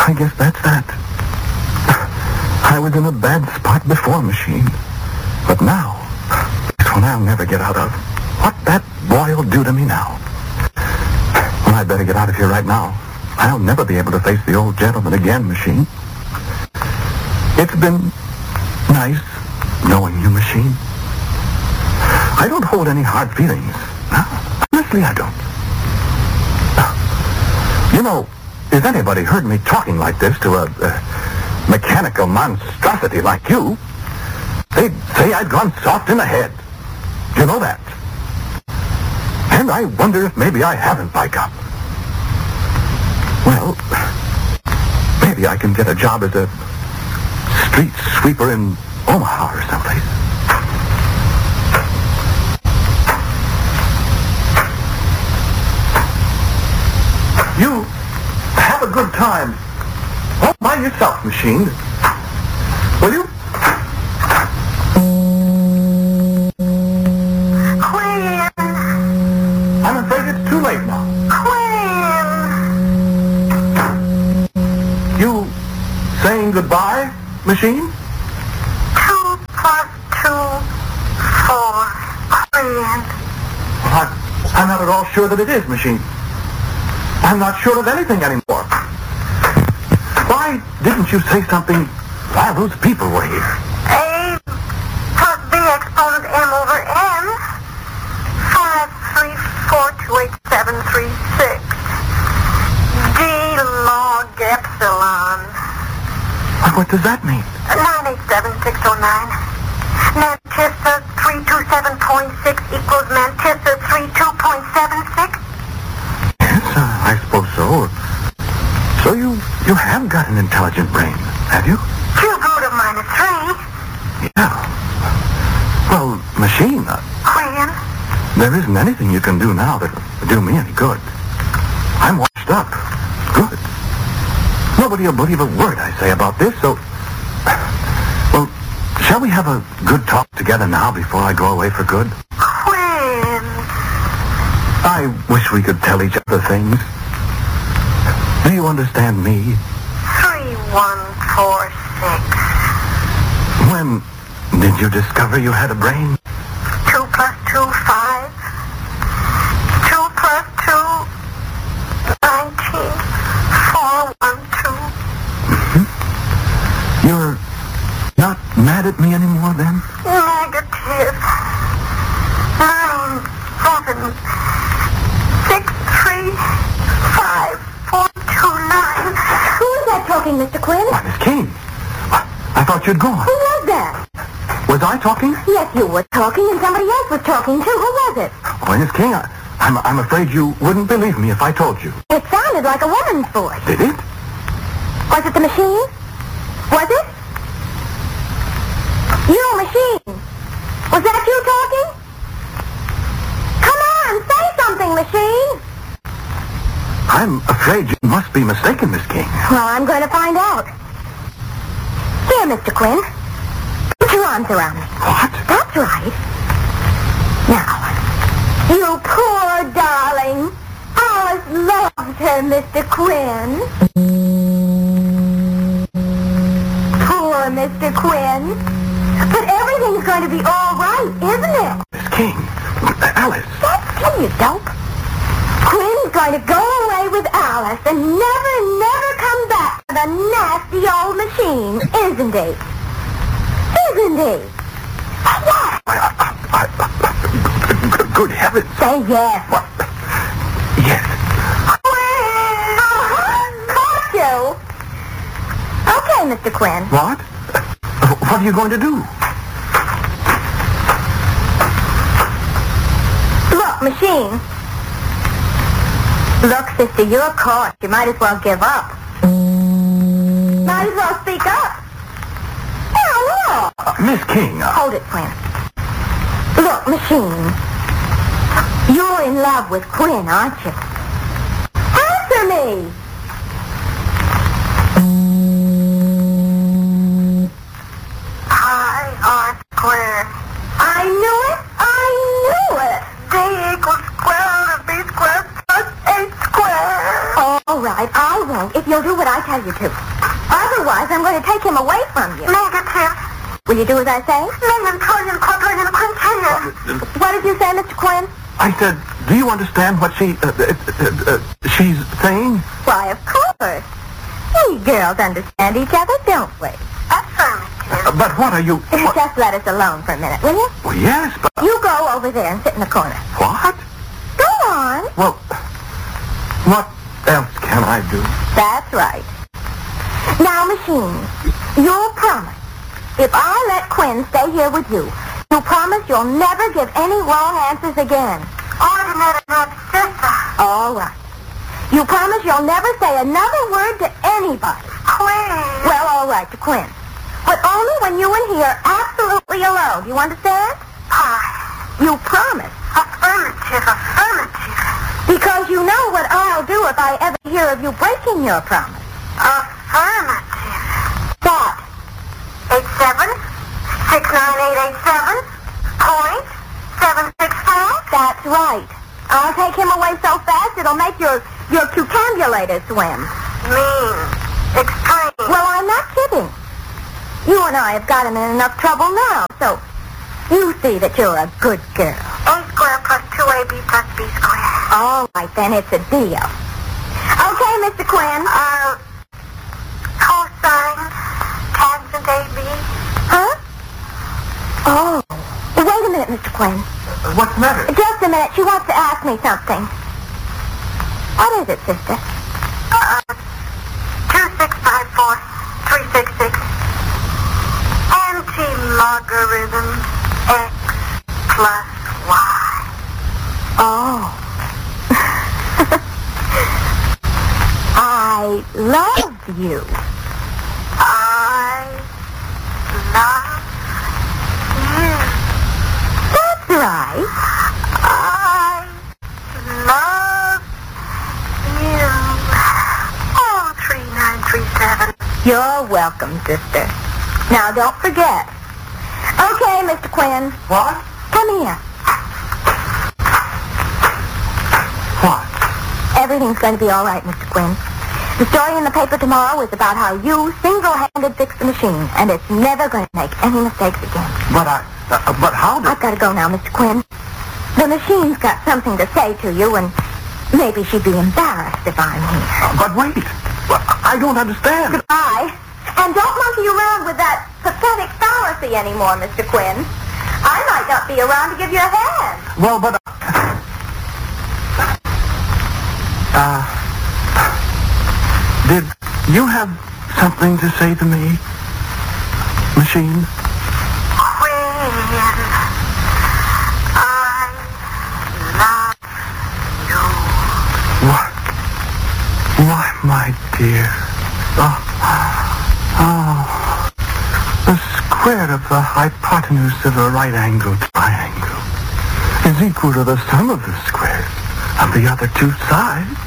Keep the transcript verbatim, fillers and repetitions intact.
I guess that's that. I was in a bad spot before, Machine. But now, this one I'll never get out of. What that boy'll do to me now. Well, I'd better get out of here right now. I'll never be able to face the old gentleman again, Machine. It's been nice knowing you, Machine. I don't hold any hard feelings. No, honestly, I don't. You know, if anybody heard me talking like this to a, a mechanical monstrosity like you, they'd say I'd gone soft in the head. You know that. And I wonder if maybe I haven't, by God. Well, maybe I can get a job as a street sweeper in Omaha or someplace. You have a good time all by yourself, Machine. Will you? Quinn! I'm afraid it's too late now. Quinn! You saying goodbye, Machine? Two plus two, four. Quinn. Well, I'm, I'm not at all sure that it is, Machine. I'm not sure of anything anymore. Why didn't you say something while those people were here? A plus B exponent M over N. Five, three, four, two, eight, seven, three, six. D log epsilon. What does that mean? Nine eight seven six oh nine. Mantissa three two seven point six equals Mantissa three two point seven six. Yes, uh, I suppose so. So you you have got an intelligent brain, have you? Cube root of minus three. Yeah. Well, Machine, uh, Quinn. there isn't anything you can do now that'll do me any good. I'm washed up. Good. Nobody will believe a word I say about this, so... Well, shall we have a good talk together now before I go away for good? Quinn. I wish we could tell each other things. Do you understand me? Three one four six. When did you discover you had a brain? Two plus two, five. Two plus two, nineteen. Four one two. Mm-hmm. You're not mad at me anymore, then? Negative. Nine, seven, six, three, five, four, two, nine. Who is that talking, Mister Quinn? Why, Miss King. I, I thought you'd gone. Who was that? Was I talking? Yes, you were talking, and somebody else was talking, too. Who was it? Oh, Miss King, I, I'm, I'm afraid you wouldn't believe me if I told you. It sounded like a woman's voice. Did it? Was it the machine? Was it? You, Machine. Was that you talking? Come on, say something, Machine. I'm afraid you must be mistaken, Miss King. Well, I'm going to find out. Here, Mister Quinn. Put your arms around me. What? That's right. Now, you poor darling. Alice loves her, Mister Quinn. Poor Mister Quinn. But everything's going to be all right, isn't it? Miss King. Alice. That's him, you dope. Quinn's going to go away with Alice and never, never come back to the nasty old machine, isn't he? Isn't he? Yes. I, I, I, I, good heavens. Say yes. What? Yes. Quinn! Uh-huh. Caught you. Okay, Mister Quinn. What? What are you going to do? Look, Machine. Look, sister, you're caught. You might as well give up. Might as well speak up. Now, look. Uh, Miss King. Uh, Hold it, Quinn. Look, Machine. You're in love with Quinn, aren't you? Answer me. Pi r squared. I knew it. I knew it. D equals square root of B squared plus H squared. All right, right, I won't if you'll do what I tell you to. Otherwise, I'm going to take him away from you. Negative. Will you do as I say? Million, trillion, quadrillion, quintillion. What did you say, Mister Quinn? I said, do you understand what she, uh, uh, uh, uh, she's saying? Why, of course. We girls understand each other, don't we? Affirmative. Uh, but what are you... What? Just let us alone for a minute, will you? Well, yes, but... You go over there and sit in the corner. What? Go on. Well, what else can I do? That's right. Now, Machine, you'll promise, if I let Quinn stay here with you, you promise you'll never give any wrong answers again. Ordinary sister. All right. You promise you'll never say another word to anybody. Quinn. Well, all right, to Quinn. But only when you and he are absolutely alone. Do you understand? Aye. You promise. Affirmative, affirmative. Because you know what I'll do if I ever hear of you breaking your promise. Affirmative. What? Eight seven six nine eight eight seven point seven six four. That's right. I'll take him away so fast it'll make your your cucambulator swim. Mean. Extreme. Well, I'm not kidding. You and I have got him in enough trouble now, so you see that you're a good girl. A squared plus two A B plus B squared. All right, then it's a deal. Okay, Mister Quinn. Uh, cosine tangent A B. Huh? Oh. Wait a minute, Mister Quinn. Uh, what's the matter? Just a minute. She wants to ask me something. What is it, sister? Uh, two six five four three six six. Anti-logarithm X plus Y. Oh. I love you. I love you. That's right. I love you. Oh, three nine three seven. You're welcome, sister. Now, don't forget. Okay, Mister Quinn. What? Come here. What? Everything's going to be all right, Mister Quinn. The story in the paper tomorrow is about how you single-handed fixed the machine, and it's never going to make any mistakes again. But I... Uh, but how did... I've got to go now, Mister Quinn. The machine's got something to say to you, and maybe she'd be embarrassed if I'm here. Uh, but wait. Well, I don't understand. Goodbye. And don't monkey around with that pathetic fallacy anymore, Mister Quinn. I might not be around to give you a hand. Well, but... Uh... Did you have something to say to me, Machine? Quinn, I love you. What? Why, my dear? Oh, oh. The square of the hypotenuse of a right-angled triangle is equal to the sum of the squares of the other two sides.